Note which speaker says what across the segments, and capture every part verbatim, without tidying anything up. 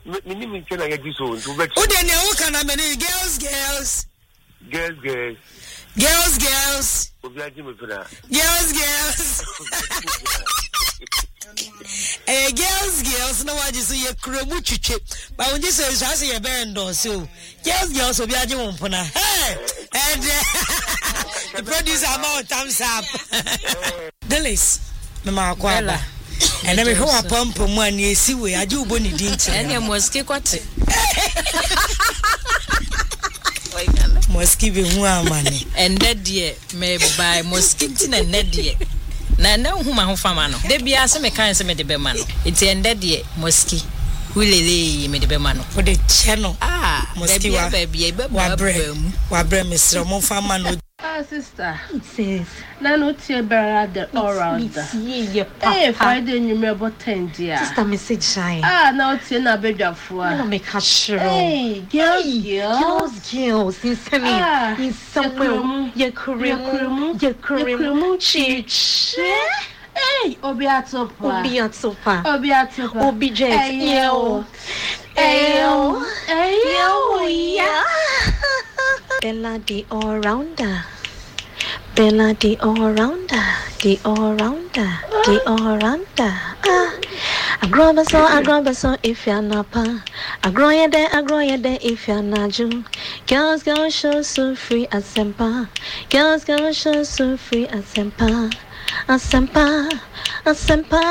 Speaker 1: minimum ten I get so to bet.
Speaker 2: Oh, then you can have many girls, girls,
Speaker 1: Girls, girls,
Speaker 2: girls, girls, girls, girls. Eh, girls, girls, no one is a crumble chip. But when you say, I say a band or so. Girls, girls will be a young puna. Hey, and the producer about thumbs up. Delis, Mamma Quella. And then we go a pump on one year, see where I do bonny didn't. And you must keep what must give him money. And that dear may buy mosquito and that dear. Na na huma ho fama no de bia se me kan se me de be ma no enti ende de moski hulele me de be ma no for the channel ah moski wa wa bre wa bre me sro mo fama no
Speaker 3: ah sister sis na no tie bera the all round eh Friday you me about ten dia
Speaker 4: sister message shine
Speaker 3: ah na tie na bedwafo
Speaker 4: ah no make her sure
Speaker 3: hey girls
Speaker 4: girls girls in semi in somewhere ye kuremu ye kuremu chiche
Speaker 3: hey obiatopa
Speaker 4: obiatopa
Speaker 3: obiatopa
Speaker 4: obijet yo yo yo yeah Bella the all-rounder Bella the all-rounder the all-rounder the all-rounder ah I grow a so I grow a so if you're not pa I grow ya there I grow ya there if you're not Jew girls go show so free as sempa girls go show so free as sempa as sempa as sempa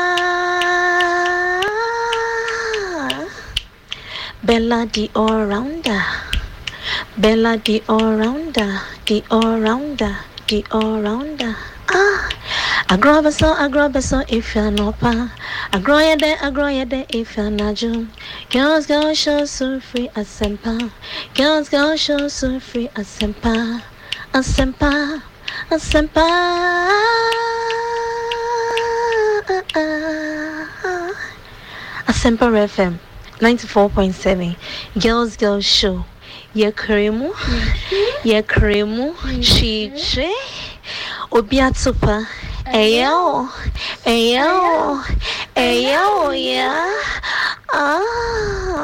Speaker 4: Bella the all-rounder Bella the all-rounder, the all-rounder, the all-rounder. Ah, I grow a so, I grow a so if you're not pa. I grow ya there, I grow ya there if you're not Jew. Girls go show so free as sempa. Girls go show so free as sempa. As sempa, as sempa. As sempa F M, ninety-four point seven. Girls go show. Ye kremu, ye kremu, chiche, obiatupa, ayo, ayo, ayo, yeah, ah.